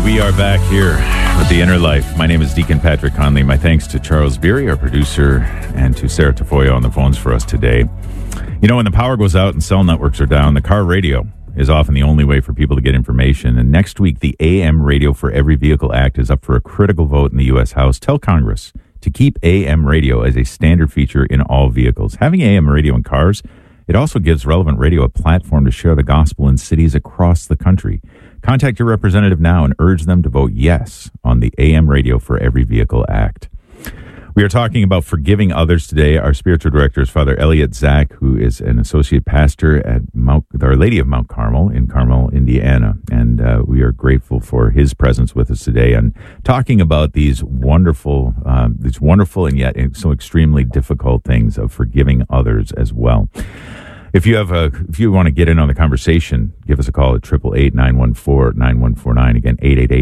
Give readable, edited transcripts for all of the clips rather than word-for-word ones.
And we are back here with The Inner Life. My name is Deacon Patrick Conley. My thanks to Charles Beery, our producer, and to Sarah Tafoya on the phones for us today. You know, when the power goes out and cell networks are down, the car radio is often the only way for people to get information. And next week, the AM Radio for Every Vehicle Act is up for a critical vote in the U.S. House. Tell Congress to keep AM radio as a standard feature in all vehicles. Having AM radio in cars, it also gives relevant radio a platform to share the gospel in cities across the country. Contact your representative now and urge them to vote yes on the AM Radio for Every Vehicle Act. We are talking about forgiving others today. Our spiritual director is Father Elliot Zach, who is an associate pastor at Our Lady of Mount Carmel in Carmel, Indiana. And we are grateful for his presence with us today and talking about these wonderful and yet so extremely difficult things of forgiving others as well. If you want to get in on the conversation, give us a call at 888-914-9149. Again,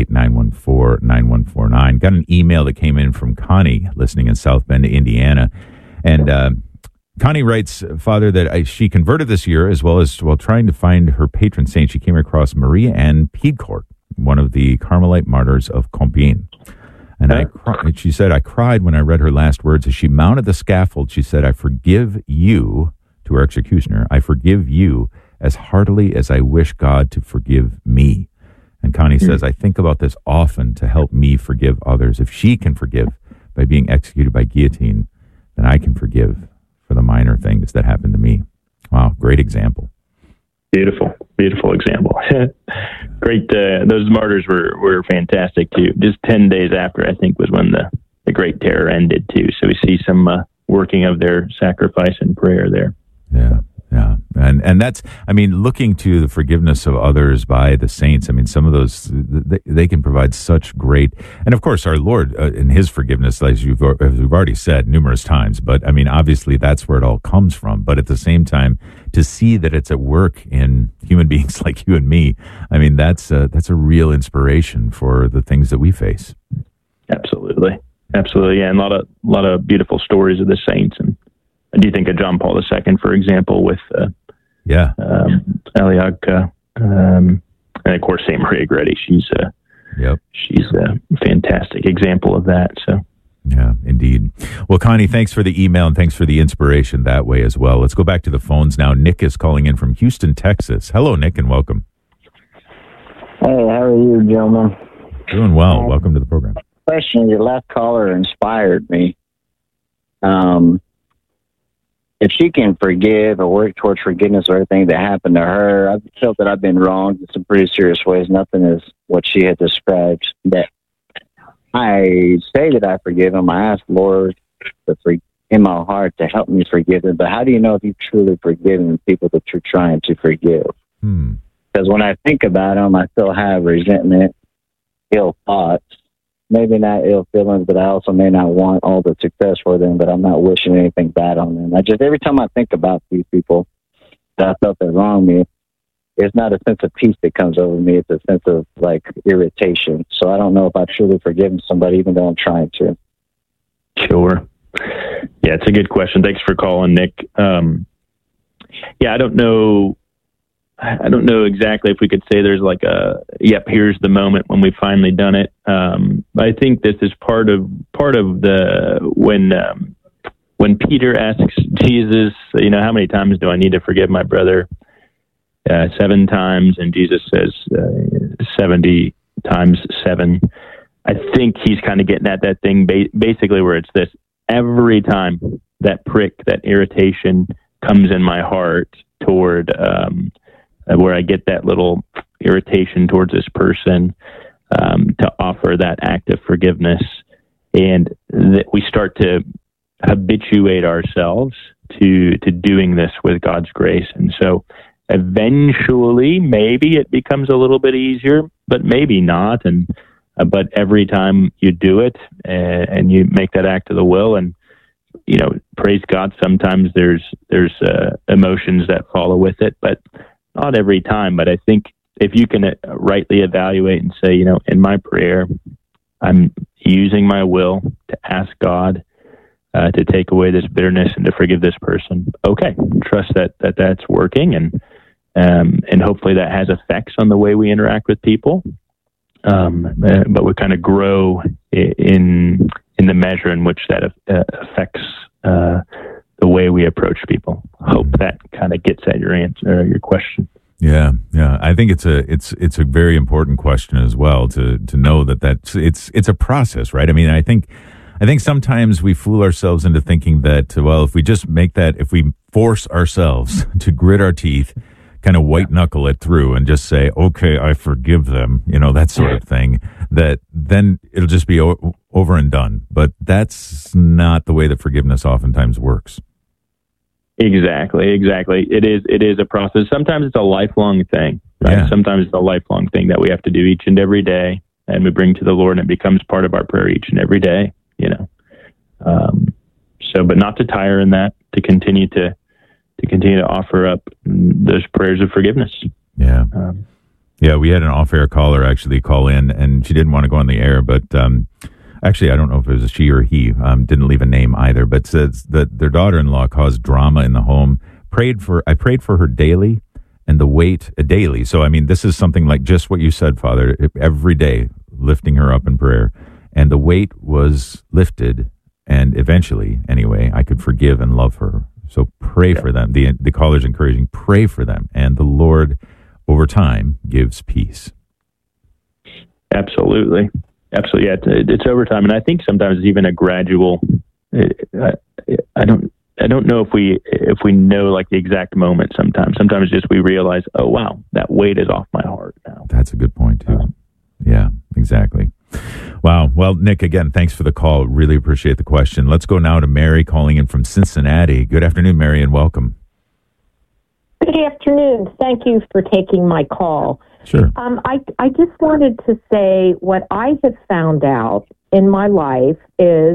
888-914-9149. Got an email that came in from Connie, listening in South Bend, Indiana. And Connie writes, Father, that she converted this year, as well as while trying to find her patron saint, she came across Maria Ann Piedcourt, one of the Carmelite martyrs of Compiègne. And she said, I cried when I read her last words. As she mounted the scaffold, she said, I forgive you, to her executioner, I forgive you as heartily as I wish God to forgive me. And Connie says, I think about this often to help me forgive others. If she can forgive by being executed by guillotine, then I can forgive for the minor things that happened to me. Wow, great example. Beautiful example. Great. Those martyrs were fantastic too. Just 10 days after, I think, was when the Great Terror ended too. So we see some working of their sacrifice and prayer there. Yeah. And that's, looking to the forgiveness of others by the saints. Some of those, they can provide such great, and of course our Lord in his forgiveness, as we've already said numerous times, but obviously that's where it all comes from. But at the same time, to see that it's at work in human beings like you and me, that's a real inspiration for the things that we face. Absolutely. Yeah. And a lot of beautiful stories of the saints. And I do think of John Paul II, for example, with Eliaka, and of course Saint Maria Goretti. She's a fantastic example of that. So, yeah, indeed. Well, Connie, thanks for the email and thanks for the inspiration that way as well. Let's go back to the phones now. Nick is calling in from Houston, Texas. Hello, Nick, and welcome. Hey, how are you, gentlemen? Doing well. Welcome to the program. Question: your last caller inspired me. If she can forgive or work towards forgiveness or everything that happened to her, I've felt that I've been wronged in some pretty serious ways. Nothing is what she had described. That I say that I forgive him. I ask Lord in my heart to help me forgive them. But how do you know if you've truly forgiven people that you're trying to forgive? Because when I think about them, I still have resentment, ill thoughts. Maybe not ill feelings, but I also may not want all the success for them, but I'm not wishing anything bad on them. Every time I think about these people that I felt that wronged me, it's not a sense of peace that comes over me. It's a sense of irritation. So I don't know if I've truly forgiven somebody, even though I'm trying to. Sure. Yeah, it's a good question. Thanks for calling, Nick. I don't know exactly if we could say there's here's the moment when we've finally done it. But I think this is part of when Peter asks Jesus, how many times do I need to forgive my brother? 7 times, and Jesus says 70 times 7. I think he's kind of getting at that thing basically where it's this: every time that prick, that irritation comes in my heart toward where I get that little irritation towards this person, to offer that act of forgiveness, and that we start to habituate ourselves to doing this with God's grace. And so eventually maybe it becomes a little bit easier, but maybe not. And but every time you do it and you make that act of the will, and praise God, sometimes there's emotions that follow with it, but not every time. But I think if you can rightly evaluate and say, in my prayer, I'm using my will to ask God to take away this bitterness and to forgive this person. Okay, trust that's working, and hopefully that has effects on the way we interact with people. but we kind of grow in the measure in which that affects the way we approach people. Hope that kind of gets at your answer, your question. Yeah. I think it's a very important question as well to know that it's a process, right? I mean, I think sometimes we fool ourselves into thinking that, well, if we just if we force ourselves to grit our teeth, kind of white knuckle it through and just say, okay, I forgive them, that sort of thing, that then it'll just be over and done. But that's not the way that forgiveness oftentimes works. Exactly. It is a process. Sometimes it's a lifelong thing, right? Yeah. Sometimes it's a lifelong thing that we have to do each and every day, and we bring to the Lord, and it becomes part of our prayer each and every day, but not to tire in that, to continue to offer up those prayers of forgiveness. Yeah. We had an off-air caller actually call in, and she didn't want to go on the air, but actually, I don't know if it was a she or he, didn't leave a name either, but says that their daughter-in-law caused drama in the home. I prayed for her daily, and the weight daily. So, I mean, this is something like just what you said, Father, every day, lifting her up in prayer. And the weight was lifted, and eventually, anyway, I could forgive and love her. So pray for them. The caller's encouraging, pray for them. And the Lord, over time, gives peace. Absolutely. Yeah, it's over time. And I think sometimes it's even a gradual, I don't know if we know like the exact moment sometimes. Sometimes just we realize, oh, wow, that weight is off my heart now. That's a good point, too. Yeah, exactly. Wow. Well, Nick, again, thanks for the call. Really appreciate the question. Let's go now to Mary calling in from Cincinnati. Good afternoon, Mary, and welcome. Good afternoon. Thank you for taking my call. Sure. I just wanted to say what I have found out in my life is,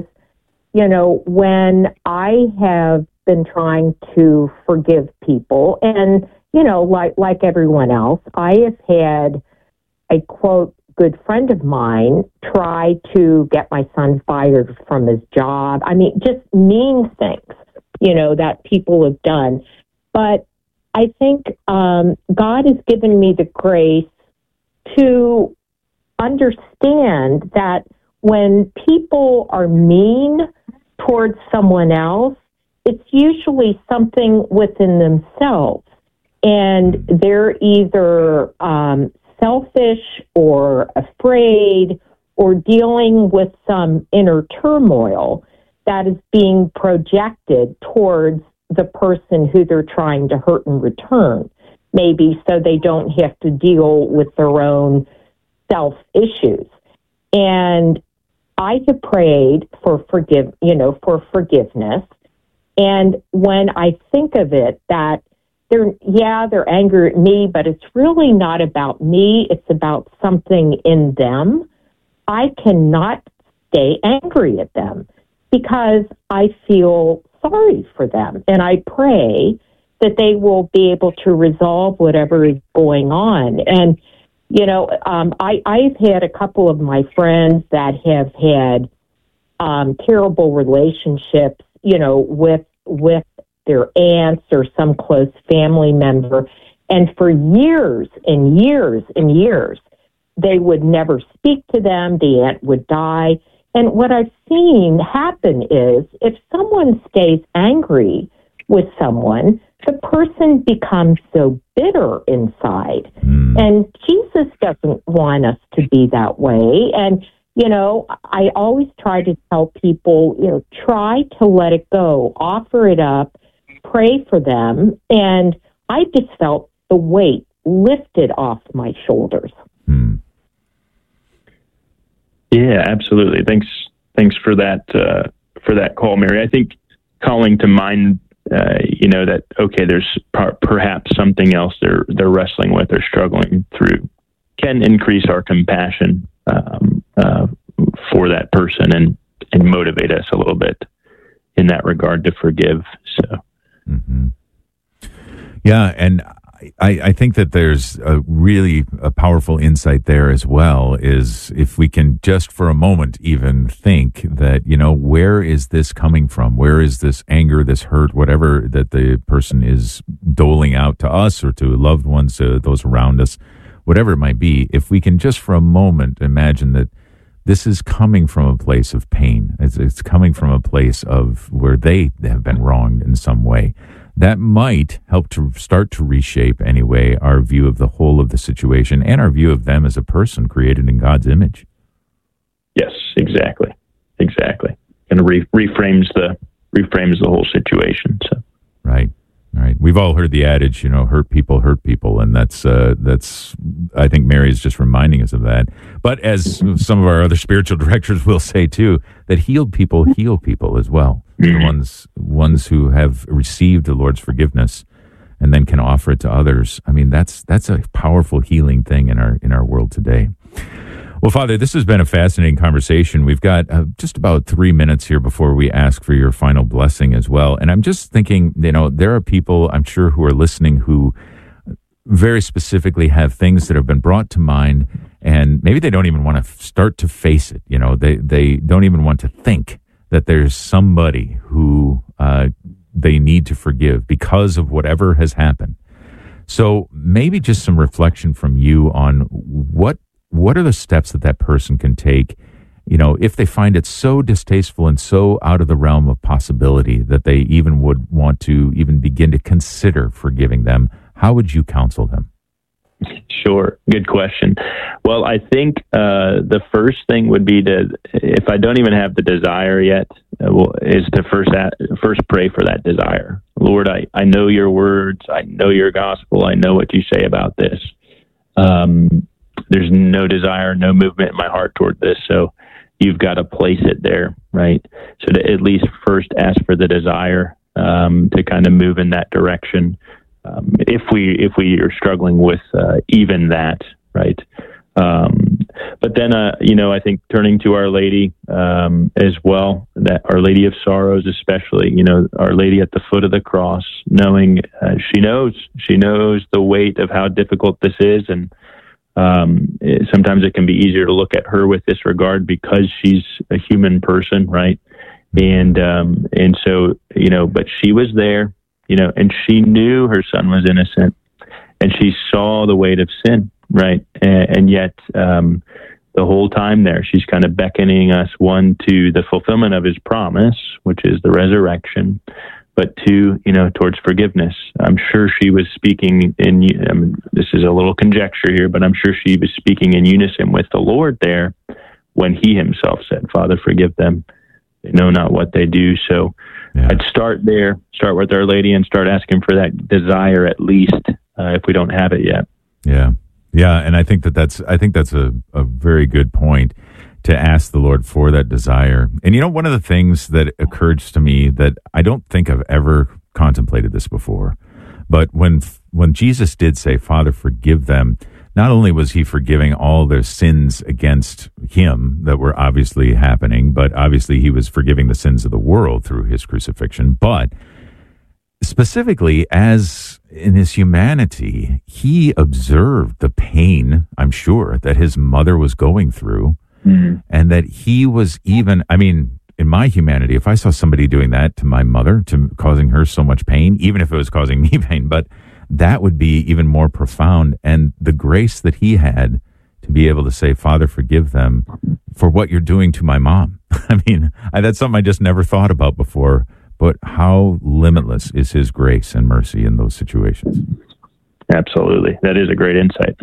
when I have been trying to forgive people, and, like everyone else, I have had a, quote, good friend of mine try to get my son fired from his job. I mean, just mean things, that people have done. But I think God has given me the grace to understand that when people are mean towards someone else, it's usually something within themselves. And they're either selfish or afraid or dealing with some inner turmoil that is being projected towards the person who they're trying to hurt in return, maybe so they don't have to deal with their own self-issues. And I have prayed for forgiveness. And when I think of it, that they're angry at me, but it's really not about me. It's about something in them. I cannot stay angry at them because I feel sorry for them. And I pray that they will be able to resolve whatever is going on. And, I've had a couple of my friends that have had terrible relationships, with their aunts or some close family member. And for years and years and years, they would never speak to them. The aunt would die. And what I've seen happen is if someone stays angry with someone, the person becomes so bitter inside. And Jesus doesn't want us to be that way. And, I always try to tell people, try to let it go, offer it up, pray for them. And I just felt the weight lifted off my shoulders. Yeah, absolutely. Thanks for that call, Mary. I think calling to mind, that okay, there's perhaps something else they're wrestling with or struggling through, can increase our compassion for that person and motivate us a little bit in that regard to forgive. So, yeah, and I think that there's a really powerful insight there as well, is if we can just for a moment even think that, where is this coming from? Where is this anger, this hurt, whatever that the person is doling out to us or to loved ones, those around us? whatever it might be, if we can just for a moment imagine that this is coming from a place of pain, it's coming from a place of where they have been wronged in some way, that might help to start to reshape anyway our view of the whole of the situation and our view of them as a person created in God's image. Yes, exactly. And reframes the whole situation. So. Right. We've all heard the adage, hurt people, and that's I think Mary is just reminding us of that. But as some of our other spiritual directors will say too, that healed people heal people as well. Mm-hmm. The ones who have received the Lord's forgiveness and then can offer it to others. I mean, that's a powerful healing thing in our world today. Well, Father, this has been a fascinating conversation. We've got just about 3 minutes here before we ask for your final blessing as well. And I'm just thinking, there are people, I'm sure, who are listening who very specifically have things that have been brought to mind, and maybe they don't even want to start to face it. They don't even want to think that there's somebody who they need to forgive because of whatever has happened. So maybe just some reflection from you on what are the steps that person can take, if they find it so distasteful and so out of the realm of possibility that they even would want to even begin to consider forgiving them? How would you counsel them? Sure. Good question. Well, I think the first thing would be if I don't even have the desire yet, is to first pray for that desire. Lord, I know your words. I know your gospel. I know what you say about this. There's no desire, no movement in my heart toward this. So you've got to place it there, right? So to at least first ask for the desire to kind of move in that direction. If we are struggling with even that, right? But then, I think turning to Our Lady as well, that Our Lady of Sorrows, especially, Our Lady at the foot of the cross, knowing she knows the weight of how difficult this is, and sometimes it can be easier to look at her with disregard because she's a human person, right? And so, but she was there, and she knew her son was innocent, and she saw the weight of sin, right? And yet, the whole time there, she's kind of beckoning us, one, to the fulfillment of his promise, which is the resurrection, but two, towards forgiveness. I'm sure she was speaking this is a little conjecture here, but I'm sure she was speaking in unison with the Lord there when he himself said, Father, forgive them. They know not what they do. So yeah. I'd start there, start with Our Lady, and start asking for that desire at least, if we don't have it yet. Yeah. Yeah. And I think that's a very good point, to ask the Lord for that desire. And one of the things that occurs to me that I don't think I've ever contemplated this before, but when Jesus did say, Father, forgive them, not only was he forgiving all their sins against him that were obviously happening, but obviously he was forgiving the sins of the world through his crucifixion, but specifically as in his humanity, he observed the pain, I'm sure, that his mother was going through. Mm-hmm. And that he was even, in my humanity, if I saw somebody doing that to my mother, to causing her so much pain, even if it was causing me pain, but that would be even more profound. And the grace that he had to be able to say, Father, forgive them for what you're doing to my mom. That's something I just never thought about before, but how limitless is his grace and mercy in those situations. Absolutely. That is a great insight.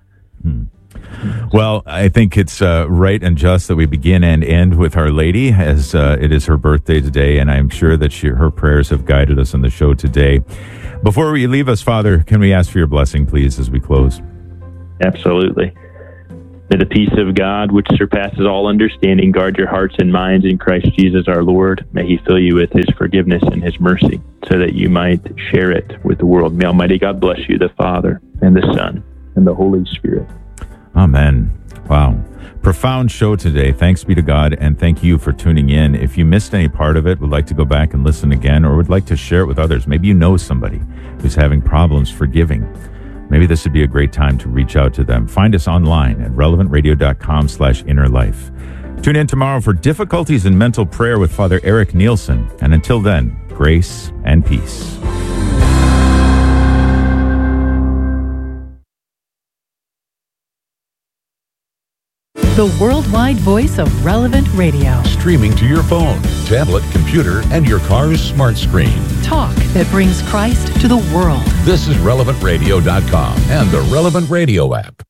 Well, I think it's right and just that we begin and end with Our Lady, as it is her birthday today, and I'm sure that her prayers have guided us on the show today. Before we leave us, Father, can we ask for your blessing, please, as we close? Absolutely. May the peace of God, which surpasses all understanding, guard your hearts and minds in Christ Jesus our Lord. May he fill you with his forgiveness and his mercy, so that you might share it with the world. May Almighty God bless you, the Father, and the Son, and the Holy Spirit. Amen. Wow. Profound show today. Thanks be to God, and thank you for tuning in. If you missed any part of it, would like to go back and listen again, or would like to share it with others, maybe you know somebody who's having problems forgiving, maybe this would be a great time to reach out to them. Find us online at relevantradio.com/innerlife. Tune in tomorrow for Difficulties in Mental Prayer with Father Eric Nielsen. And until then, grace and peace. the worldwide voice of Relevant Radio. Streaming to your phone, tablet, computer, and your car's smart screen. Talk that brings Christ to the world. This is RelevantRadio.com and the Relevant Radio app.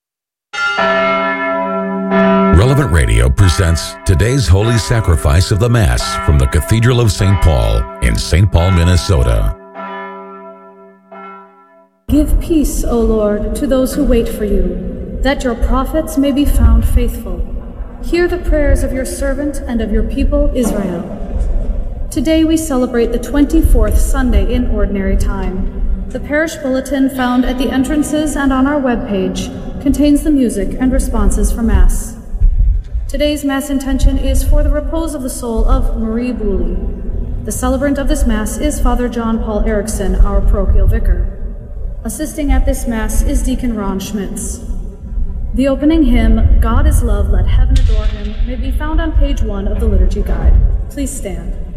Relevant Radio presents today's Holy Sacrifice of the Mass from the Cathedral of St. Paul in St. Paul, Minnesota. Give peace, O Lord, to those who wait for you, that your prophets may be found faithful. Hear the prayers of your servant and of your people, Israel. Today we celebrate the 24th Sunday in Ordinary Time. The parish bulletin found at the entrances and on our webpage contains the music and responses for Mass. Today's Mass intention is for the repose of the soul of Marie Booley. The celebrant of this Mass is Father John Paul Erickson, our parochial vicar. Assisting at this Mass is Deacon Ron Schmitz. The opening hymn, God is Love, Let Heaven Adore Him, may be found on page 1 of the Liturgy Guide. Please stand.